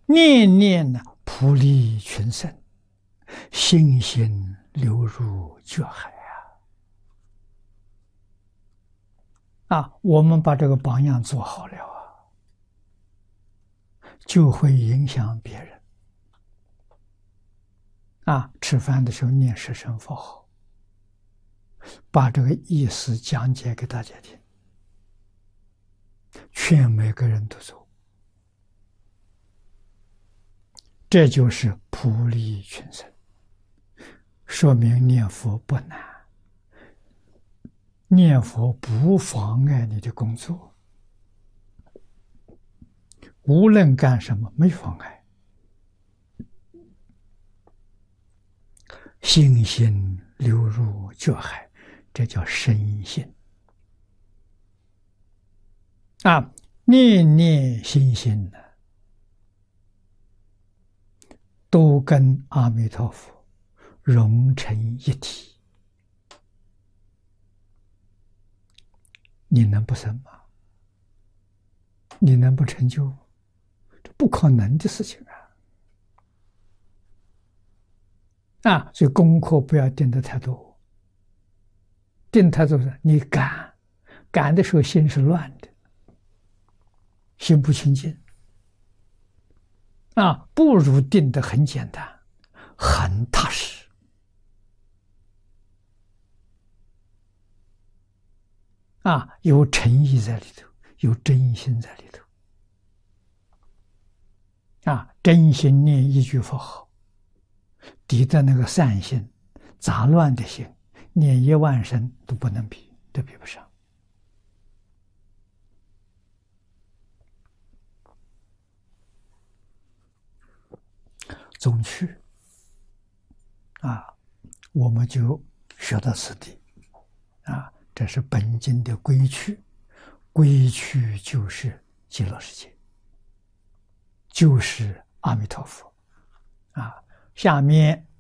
念念呢普利群生，心心流入觉海我们把这个榜样做好了就会影响别人吃饭的时候念十声佛号，把这个意思讲解给大家听，劝每个人都做，这就是普利群生，说明念佛不难，念佛不妨碍你的工作，无论干什么没妨碍。心心流入觉海，这叫深信念念心心呢，都跟阿弥陀佛融成一体。你能不生吗？你能不成就？这不可能的事情所以功课不要定得太多，定太多是你赶的时候心是乱的，心不清净不如定得很简单，很踏实有诚意在里头，有真心在里头真心念一句佛号，抵得那个散心杂乱的心，念10000声都不能比，都比不上总去我们就学到此地这是本经的归去，归去就是极乐世界，就是阿弥陀佛下面